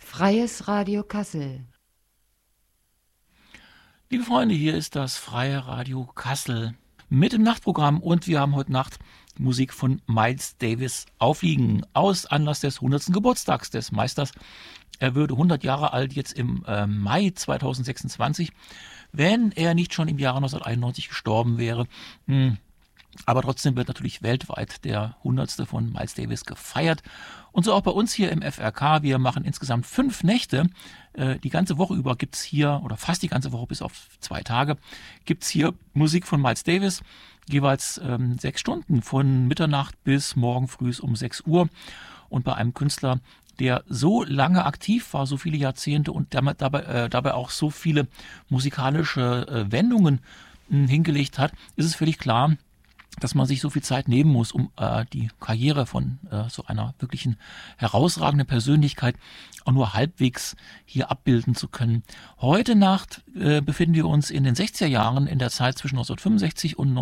Freies Radio Kassel. Liebe Freunde, hier ist das Freie Radio Kassel mit dem Nachtprogramm und wir haben heute Nacht Musik von Miles Davis aufliegen aus Anlass des 100. Geburtstags des Meisters. Er würde 100 Jahre alt jetzt im Mai 2026, wenn er nicht schon im Jahre 1991 gestorben wäre. Aber trotzdem wird natürlich weltweit der 100. von Miles Davis gefeiert. Und so auch bei uns hier im FRK. Wir machen insgesamt 5 Nächte. Die ganze Woche über gibt es hier, oder fast die ganze Woche bis auf 2 Tage, gibt es hier Musik von Miles Davis. Jeweils 6 Stunden von Mitternacht bis morgen früh um 6 Uhr. Und bei einem Künstler, der so lange aktiv war, so viele Jahrzehnte und dabei auch so viele musikalische Wendungen hingelegt hat, ist es völlig klar, dass man sich so viel Zeit nehmen muss, um die Karriere von so einer wirklichen herausragenden Persönlichkeit auch nur halbwegs hier abbilden zu können. Heute Nacht befinden wir uns in den 60er Jahren, in der Zeit zwischen 1965 und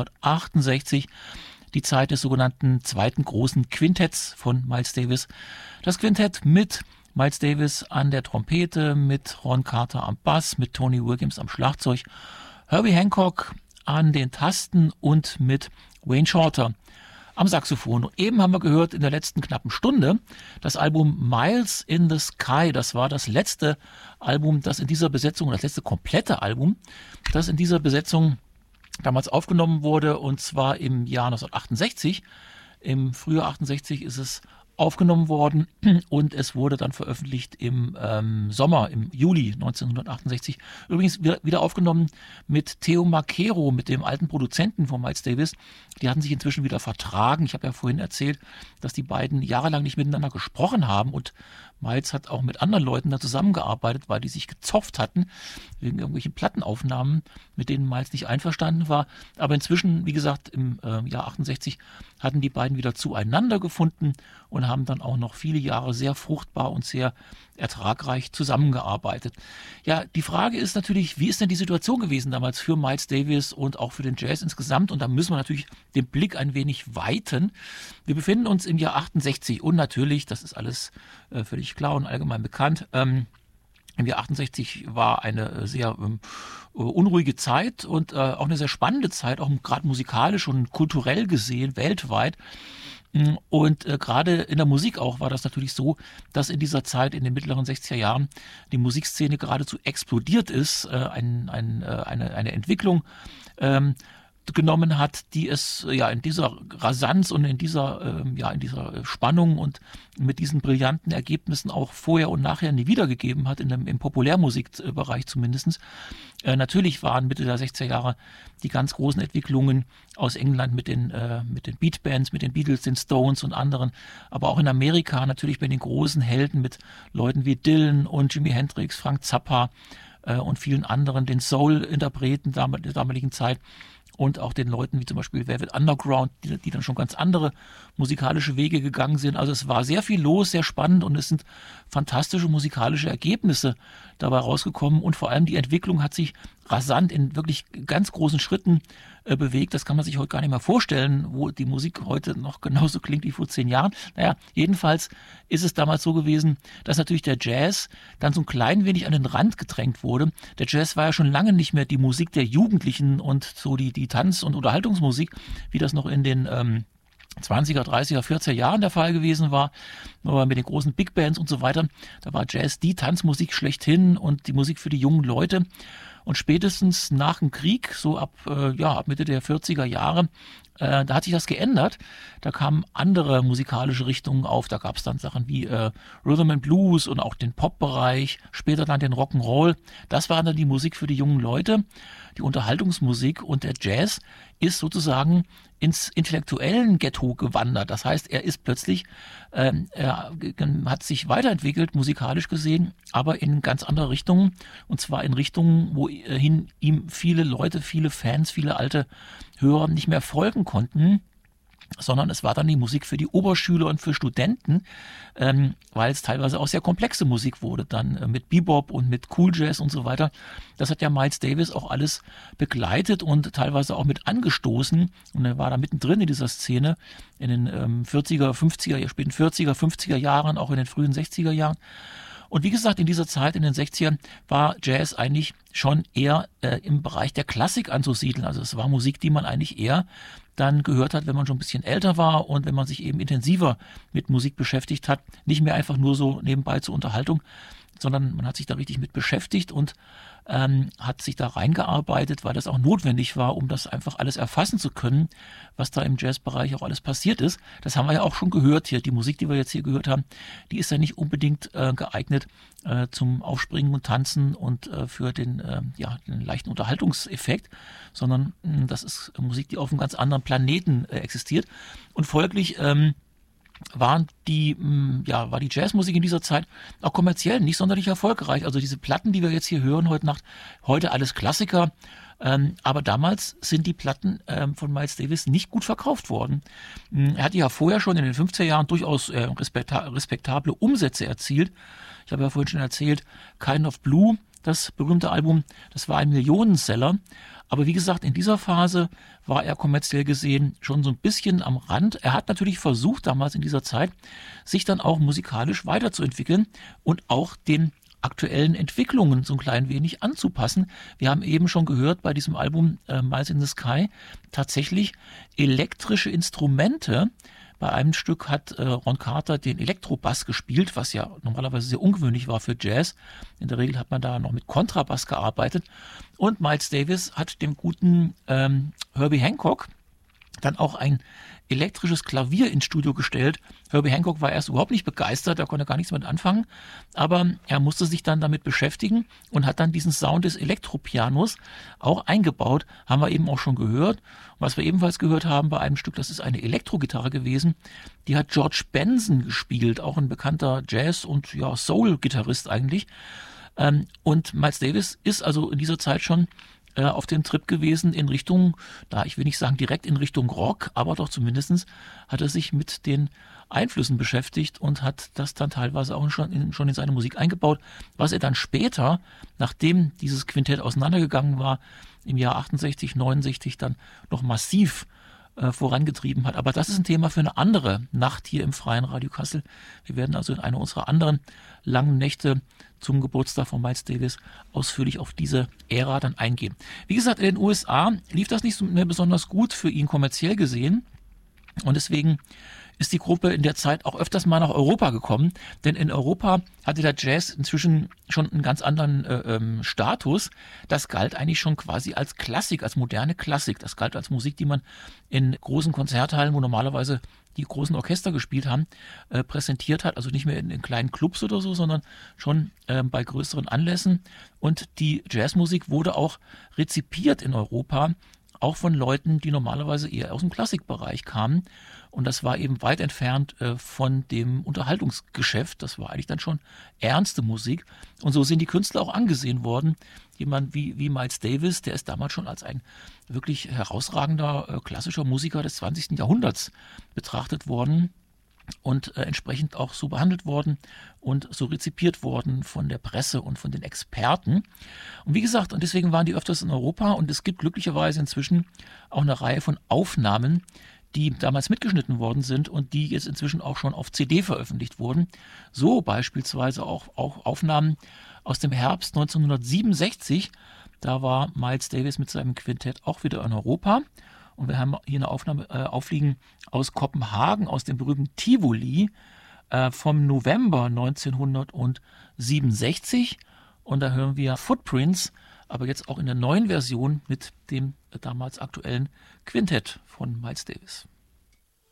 1968, die Zeit des sogenannten zweiten großen Quintetts von Miles Davis. Das Quintett mit Miles Davis an der Trompete, mit Ron Carter am Bass, mit Tony Williams am Schlagzeug, Herbie Hancock an den Tasten und mit Wayne Shorter am Saxophon. Und eben haben wir gehört in der letzten knappen Stunde das Album Miles in the Sky. Das war das letzte Album, das in dieser Besetzung, das letzte komplette Album, das in dieser Besetzung damals aufgenommen wurde, und zwar im Jahr 1968. Im Frühjahr 68 ist es aufgenommen worden und es wurde dann veröffentlicht im Sommer, im Juli 1968. Übrigens wieder aufgenommen mit Theo Makero, mit dem alten Produzenten von Miles Davis. Die hatten sich inzwischen wieder vertragen. Ich habe ja vorhin erzählt, dass die beiden jahrelang nicht miteinander gesprochen haben und Miles hat auch mit anderen Leuten da zusammengearbeitet, weil die sich gezopft hatten wegen irgendwelchen Plattenaufnahmen, mit denen Miles nicht einverstanden war. Aber inzwischen, wie gesagt, im Jahr 68 hatten die beiden wieder zueinander gefunden und haben dann auch noch viele Jahre sehr fruchtbar und sehr ertragreich zusammengearbeitet. Ja, die Frage ist natürlich, wie ist denn die Situation gewesen damals für Miles Davis und auch für den Jazz insgesamt? Und da müssen wir natürlich den Blick ein wenig weiten. Wir befinden uns im Jahr 68 und natürlich, das ist alles völlig klar und allgemein bekannt, im Jahr 68 war eine sehr unruhige Zeit und auch eine sehr spannende Zeit, auch gerade musikalisch und kulturell gesehen, weltweit. Und gerade in der Musik auch war das natürlich so, dass in dieser Zeit, in den mittleren 60er Jahren, die Musikszene geradezu explodiert ist, eine Entwicklung genommen hat, die es ja in dieser Rasanz und in dieser Spannung und mit diesen brillanten Ergebnissen auch vorher und nachher nie wiedergegeben hat, im Populärmusikbereich zumindest. Natürlich waren Mitte der 60er Jahre die ganz großen Entwicklungen aus England mit den Beatbands, mit den Beatles, den Stones und anderen, aber auch in Amerika natürlich bei den großen Helden mit Leuten wie Dylan und Jimi Hendrix, Frank Zappa und vielen anderen, den Soul-Interpreten der damaligen Zeit. Und auch den Leuten wie zum Beispiel Velvet Underground, die dann schon ganz andere musikalische Wege gegangen sind. Also es war sehr viel los, sehr spannend und es sind fantastische musikalische Ergebnisse dabei rausgekommen. Und vor allem die Entwicklung hat sich rasant in wirklich ganz großen Schritten bewegt. Das kann man sich heute gar nicht mehr vorstellen, wo die Musik heute noch genauso klingt wie vor 10 Jahren. Naja, jedenfalls ist es damals so gewesen, dass natürlich der Jazz dann so ein klein wenig an den Rand gedrängt wurde. Der Jazz war ja schon lange nicht mehr die Musik der Jugendlichen und so die Tanz- und Unterhaltungsmusik, wie das noch in den 20er, 30er, 40er Jahren der Fall gewesen war, aber mit den großen Big Bands und so weiter. Da war Jazz die Tanzmusik schlechthin und die Musik für die jungen Leute. Und spätestens nach dem Krieg, so ab Mitte der 40er Jahre, da hat sich das geändert. Da kamen andere musikalische Richtungen auf. Da gab es dann Sachen wie Rhythm and Blues und auch den Pop-Bereich, später dann den Rock'n'Roll. Das war dann die Musik für die jungen Leute, die Unterhaltungsmusik, und der Jazz ist sozusagen ins intellektuellen Ghetto gewandert. Das heißt, er ist plötzlich, er hat sich weiterentwickelt, musikalisch gesehen, aber in ganz andere Richtungen. Und zwar in Richtungen, wohin ihm viele Leute, viele Fans, viele alte Hörer nicht mehr folgen konnten. Sondern es war dann die Musik für die Oberschüler und für Studenten, weil es teilweise auch sehr komplexe Musik wurde, dann mit Bebop und mit Cool Jazz und so weiter. Das hat ja Miles Davis auch alles begleitet und teilweise auch mit angestoßen, und er war da mittendrin in dieser Szene in den 40er, 50er, späten 40er, 50er Jahren, auch in den frühen 60er Jahren. Und wie gesagt, in dieser Zeit, in den 60ern, war Jazz eigentlich schon eher im Bereich der Klassik anzusiedeln. Also es war Musik, die man eigentlich eher dann gehört hat, wenn man schon ein bisschen älter war und wenn man sich eben intensiver mit Musik beschäftigt hat. Nicht mehr einfach nur so nebenbei zur Unterhaltung, sondern man hat sich da richtig mit beschäftigt und hat sich da reingearbeitet, weil das auch notwendig war, um das einfach alles erfassen zu können, was da im Jazzbereich auch alles passiert ist. Das haben wir ja auch schon gehört hier. Die Musik, die wir jetzt hier gehört haben, die ist ja nicht unbedingt geeignet zum Aufspringen und Tanzen und für den leichten Unterhaltungseffekt, sondern das ist Musik, die auf einem ganz anderen Planeten existiert. Und folglich war die Jazzmusik in dieser Zeit auch kommerziell nicht sonderlich erfolgreich. Also diese Platten, die wir jetzt hier hören heute Nacht, heute alles Klassiker, aber damals sind die Platten von Miles Davis nicht gut verkauft worden. Er hatte ja vorher schon in den 50er Jahren durchaus respektable Umsätze erzielt. Ich habe ja vorhin schon erzählt, Kind of Blue, das berühmte Album, das war ein Millionenseller. Aber wie gesagt, in dieser Phase war er kommerziell gesehen schon so ein bisschen am Rand. Er hat natürlich versucht, damals in dieser Zeit, sich dann auch musikalisch weiterzuentwickeln und auch den aktuellen Entwicklungen so ein klein wenig anzupassen. Wir haben eben schon gehört bei diesem Album Miles in the Sky tatsächlich elektrische Instrumente. Bei einem Stück hat Ron Carter den Elektrobass gespielt, was ja normalerweise sehr ungewöhnlich war für Jazz. In der Regel hat man da noch mit Kontrabass gearbeitet. Und Miles Davis hat dem guten Herbie Hancock dann auch ein elektrisches Klavier ins Studio gestellt. Herbie Hancock war erst überhaupt nicht begeistert, da konnte er gar nichts mit anfangen, aber er musste sich dann damit beschäftigen und hat dann diesen Sound des Elektropianos auch eingebaut, haben wir eben auch schon gehört. Und was wir ebenfalls gehört haben bei einem Stück, das ist eine Elektrogitarre gewesen, die hat George Benson gespielt, auch ein bekannter Jazz- und Soul-Gitarrist eigentlich. Und Miles Davis ist also in dieser Zeit schon auf dem Trip gewesen in Richtung, ich will nicht sagen direkt in Richtung Rock, aber doch zumindest hat er sich mit den Einflüssen beschäftigt und hat das dann teilweise auch schon in seine Musik eingebaut, was er dann später, nachdem dieses Quintett auseinandergegangen war, im Jahr 68, 69 dann noch massiv vorangetrieben hat. Aber das ist ein Thema für eine andere Nacht hier im Freien Radio Kassel. Wir werden also in einer unserer anderen langen Nächte zum Geburtstag von Miles Davis ausführlich auf diese Ära dann eingehen. Wie gesagt, in den USA lief das nicht mehr besonders gut für ihn kommerziell gesehen und deswegen ist die Gruppe in der Zeit auch öfters mal nach Europa gekommen, denn in Europa hatte der Jazz inzwischen schon einen ganz anderen Status. Das galt eigentlich schon quasi als Klassik, als moderne Klassik. Das galt als Musik, die man in großen Konzerthallen, wo normalerweise die großen Orchester gespielt haben, präsentiert hat. Also nicht mehr in kleinen Clubs oder so, sondern schon bei größeren Anlässen. Und die Jazzmusik wurde auch rezipiert in Europa, auch von Leuten, die normalerweise eher aus dem Klassikbereich kamen. Und das war eben weit entfernt von dem Unterhaltungsgeschäft. Das war eigentlich dann schon ernste Musik. Und so sind die Künstler auch angesehen worden. Jemand wie Miles Davis, der ist damals schon als ein wirklich herausragender klassischer Musiker des 20. Jahrhunderts betrachtet worden und entsprechend auch so behandelt worden und so rezipiert worden von der Presse und von den Experten. Und wie gesagt, und deswegen waren die öfters in Europa und es gibt glücklicherweise inzwischen auch eine Reihe von Aufnahmen, die damals mitgeschnitten worden sind und die jetzt inzwischen auch schon auf CD veröffentlicht wurden. So beispielsweise auch Aufnahmen aus dem Herbst 1967. Da war Miles Davis mit seinem Quintett auch wieder in Europa. Und wir haben hier eine Aufnahme aufliegen aus Kopenhagen, aus dem berühmten Tivoli vom November 1967. Und da hören wir Footprints, aber jetzt auch in der neuen Version mit dem damals aktuellen Quintett von Miles Davis.